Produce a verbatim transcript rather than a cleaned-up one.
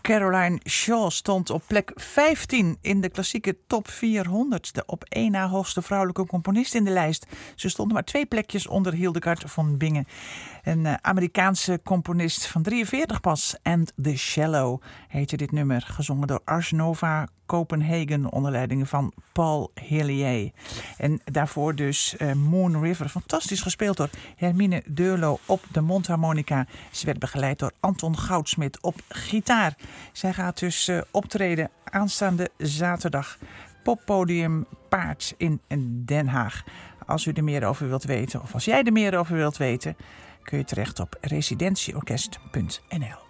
Caroline Shaw stond op plek vijftien in de klassieke top vierhonderd. De op één na hoogste vrouwelijke componist in de lijst. Ze stonden maar twee plekjes onder Hildegard von Bingen. Een uh, Amerikaanse componist van drieënveertig pas. And the Shallow heette dit nummer. Gezongen door Ars Nova Copenhagen onder leiding van Paul Hillier. En daarvoor dus uh, Moon River. Fantastisch gespeeld door Hermine Deurlo op de mondharmonica. Ze werd begeleid door Anton Goudsmit op gitaar. Zij gaat dus uh, optreden aanstaande zaterdag. Poppodium Paard in Den Haag. Als u er meer over wilt weten, of als jij er meer over wilt weten, kun je terecht op residentieorkest punt n l.